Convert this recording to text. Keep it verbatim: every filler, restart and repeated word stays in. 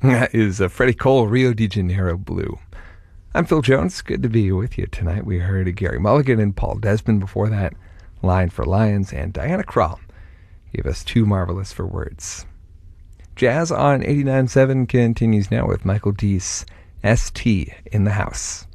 That is uh, Freddie Cole, Rio de Janeiro Blue. I'm Phil Jones. Good to be with you tonight. We heard Gary Mulligan and Paul Desmond before that, Lion for Lions, and Diana Krall gave us Too Marvelous for Words. Jazz on eighty-nine point seven continues now with Michael Deese, S T in the House.